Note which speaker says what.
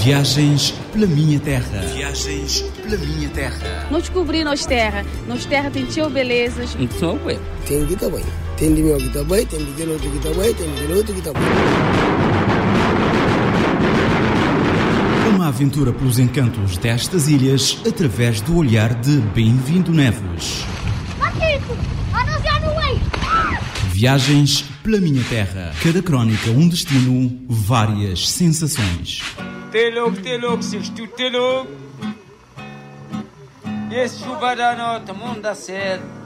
Speaker 1: Viagens pela minha terra. Viagens pela minha terra.
Speaker 2: Não descobri nós terra tem teu belezas.
Speaker 3: Tem
Speaker 4: que tá bem. Tem de meu que tá bem, tem de outro que tá bem, tem de outro que tá bem.
Speaker 1: Uma aventura pelos encantos destas ilhas através do olhar de Bem-vindo Neves. Viagens pela minha terra. Cada crónica, um destino, várias sensações.
Speaker 5: Telok, sexto telok. Esse chuva da nota, mundo da sede.